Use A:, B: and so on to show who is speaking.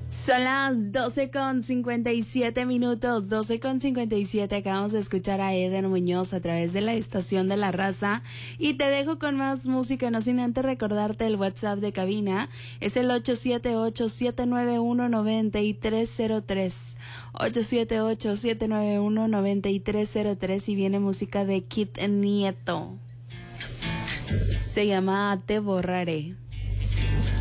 A: Son las 12:57, 12:57. Acabamos de escuchar a Eder Muñoz a través de la estación de La Raza. Y te dejo con más música, no sin antes recordarte el WhatsApp de cabina. Es el 878-791-9303. 878-791-9303. Y viene música de Kid Nieto. Se llama Te Borraré.